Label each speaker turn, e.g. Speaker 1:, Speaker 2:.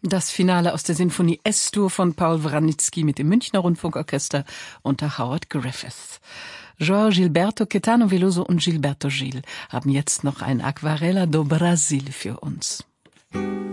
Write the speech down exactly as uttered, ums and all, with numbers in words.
Speaker 1: Das Finale aus der Sinfonie S-Dur von Paul Wranitzky mit dem Münchner Rundfunkorchester unter Howard Griffith. João Gilberto, Caetano Veloso und Gilberto Gil haben jetzt noch ein Aquarela do Brasil für uns.